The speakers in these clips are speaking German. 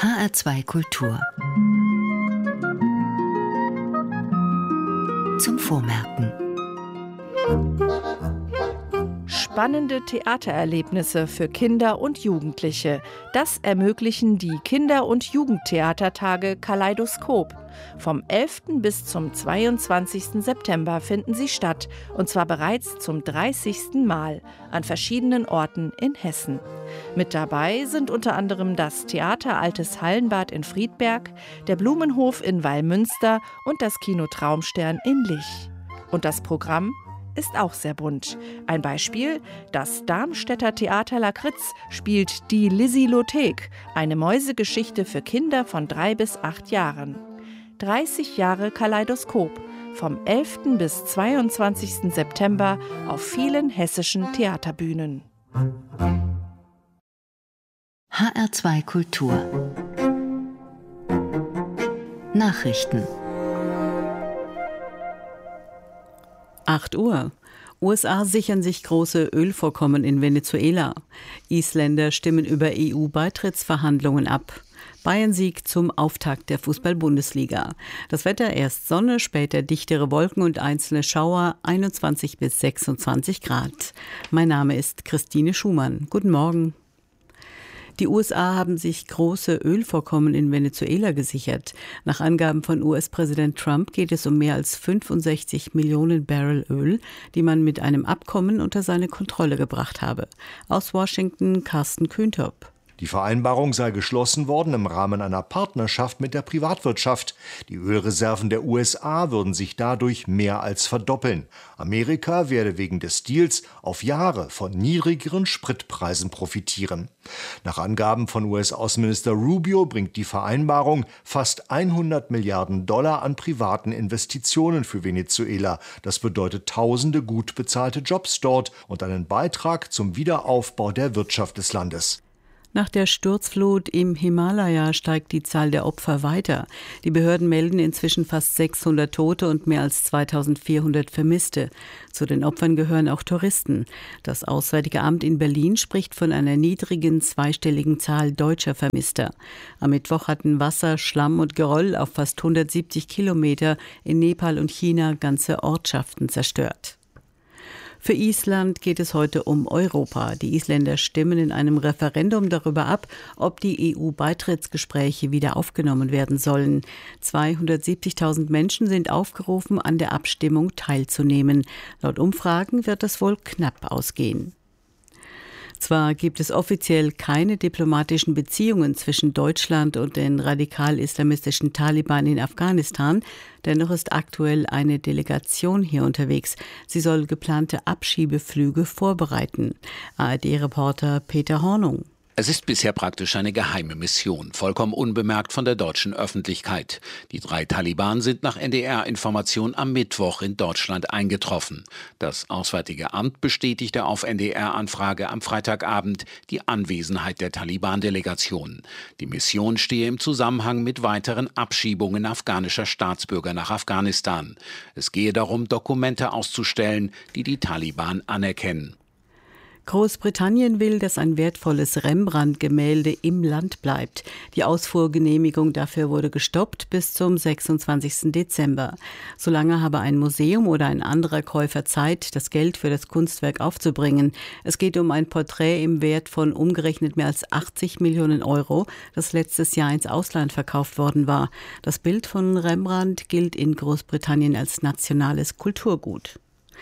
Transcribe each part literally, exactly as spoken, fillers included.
H R zwei Kultur. Zum Vormerken. Spannende Theatererlebnisse für Kinder und Jugendliche. Das ermöglichen die Kinder- und Jugendtheatertage Kaleidoskop. Vom elften bis zum zweiundzwanzigsten September finden sie statt, und zwar bereits zum dreißigsten Mal an verschiedenen Orten in Hessen. Mit dabei sind unter anderem das Theater Altes Hallenbad in Friedberg, der Blumenhof in Wallmünster und das Kino Traumstern in Lich. Und das Programm ist auch sehr bunt. Ein Beispiel: Das Darmstädter Theater Lakritz spielt die Lisilothek, eine Mäusegeschichte für Kinder von drei bis acht Jahren. dreißig Jahre Kaleidoskop, vom elften bis zweiundzwanzigsten September auf vielen hessischen Theaterbühnen. H R zwei Kultur. Nachrichten. acht Uhr. U S A sichern sich große Ölvorkommen in Venezuela. Isländer stimmen über E U-Beitrittsverhandlungen ab. Bayern-Sieg zum Auftakt der Fußball-Bundesliga. Das Wetter: erst Sonne, später dichtere Wolken und einzelne Schauer, einundzwanzig bis sechsundzwanzig Grad. Mein Name ist Christine Schumann. Guten Morgen. Die U S A haben sich große Ölvorkommen in Venezuela gesichert. Nach Angaben von U S-Präsident Trump geht es um mehr als fünfundsechzig Millionen Barrel Öl, die man mit einem Abkommen unter seine Kontrolle gebracht habe. Aus Washington Carsten Kühntop. Die Vereinbarung sei geschlossen worden im Rahmen einer Partnerschaft mit der Privatwirtschaft. Die Ölreserven der U S A würden sich dadurch mehr als verdoppeln. Amerika werde wegen des Deals auf Jahre von niedrigeren Spritpreisen profitieren. Nach Angaben von U S-Außenminister Rubio bringt die Vereinbarung fast hundert Milliarden Dollar an privaten Investitionen für Venezuela. Das bedeutet tausende gut bezahlte Jobs dort und einen Beitrag zum Wiederaufbau der Wirtschaft des Landes. Nach der Sturzflut im Himalaya steigt die Zahl der Opfer weiter. Die Behörden melden inzwischen fast sechshundert Tote und mehr als zweitausendvierhundert Vermisste. Zu den Opfern gehören auch Touristen. Das Auswärtige Amt in Berlin spricht von einer niedrigen zweistelligen Zahl deutscher Vermisster. Am Mittwoch hatten Wasser, Schlamm und Geröll auf fast hundertsiebzig Kilometer in Nepal und China ganze Ortschaften zerstört. Für Island geht es heute um Europa. Die Isländer stimmen in einem Referendum darüber ab, ob die E U-Beitrittsgespräche wieder aufgenommen werden sollen. zweihundertsiebzigtausend Menschen sind aufgerufen, an der Abstimmung teilzunehmen. Laut Umfragen wird es wohl knapp ausgehen. Zwar gibt es offiziell keine diplomatischen Beziehungen zwischen Deutschland und den radikal-islamistischen Taliban in Afghanistan, dennoch ist aktuell eine Delegation hier unterwegs. Sie soll geplante Abschiebeflüge vorbereiten. A R D-Reporter Peter Hornung. Es ist bisher praktisch eine geheime Mission, vollkommen unbemerkt von der deutschen Öffentlichkeit. Die drei Taliban sind nach N D R-Information am Mittwoch in Deutschland eingetroffen. Das Auswärtige Amt bestätigte auf N D R-Anfrage am Freitagabend die Anwesenheit der Taliban-Delegation. Die Mission stehe im Zusammenhang mit weiteren Abschiebungen afghanischer Staatsbürger nach Afghanistan. Es gehe darum, Dokumente auszustellen, die die Taliban anerkennen. Großbritannien will, dass ein wertvolles Rembrandt-Gemälde im Land bleibt. Die Ausfuhrgenehmigung dafür wurde gestoppt bis zum sechsundzwanzigsten Dezember. Solange habe ein Museum oder ein anderer Käufer Zeit, das Geld für das Kunstwerk aufzubringen. Es geht um ein Porträt im Wert von umgerechnet mehr als achtzig Millionen Euro, das letztes Jahr ins Ausland verkauft worden war. Das Bild von Rembrandt gilt in Großbritannien als nationales Kulturgut.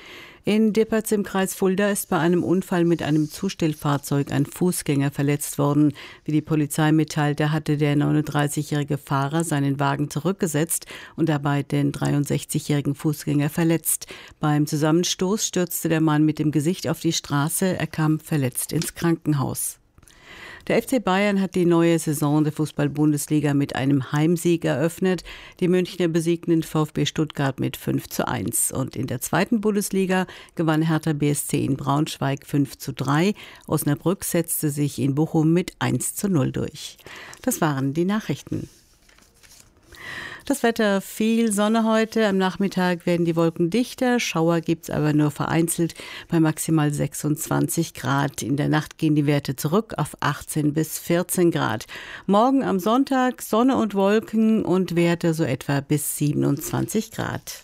In Dippertz im Kreis Fulda ist bei einem Unfall mit einem Zustellfahrzeug ein Fußgänger verletzt worden. Wie die Polizei mitteilte, hatte der neununddreißigjährige Fahrer seinen Wagen zurückgesetzt und dabei den dreiundsechzigjährigen Fußgänger verletzt. Beim Zusammenstoß stürzte der Mann mit dem Gesicht auf die Straße. Er kam verletzt ins Krankenhaus. Der F C Bayern hat die neue Saison der Fußball-Bundesliga mit einem Heimsieg eröffnet. Die Münchner besiegten den VfB Stuttgart mit fünf zu eins. Und in der zweiten Bundesliga gewann Hertha B S C in Braunschweig fünf zu drei. Osnabrück setzte sich in Bochum mit eins zu null durch. Das waren die Nachrichten. Das Wetter, viel Sonne heute. Am Nachmittag werden die Wolken dichter. Schauer gibt es aber nur vereinzelt bei maximal sechsundzwanzig Grad. In der Nacht gehen die Werte zurück auf achtzehn bis vierzehn Grad. Morgen am Sonntag Sonne und Wolken und Werte so etwa bis siebenundzwanzig Grad.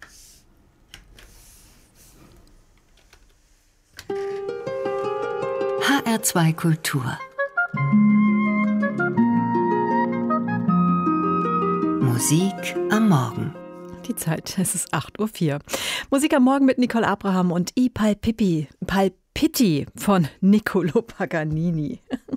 H R zwei Kultur. Musik am Morgen. Die Zeit, es ist acht Uhr vier. Musik am Morgen mit Nicole Abraham und I Palpiti, Palpiti von Niccolo Paganini.